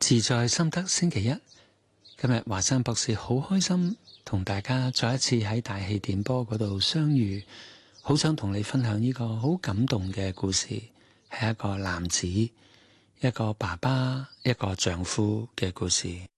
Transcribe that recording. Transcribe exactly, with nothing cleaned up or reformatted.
自在心得星期一，今日華山博士好開心同大家再一次喺大氣電波嗰度相遇，好想同你分享呢個好感動嘅故事，係一個男子、一個爸爸、一個丈夫嘅故事。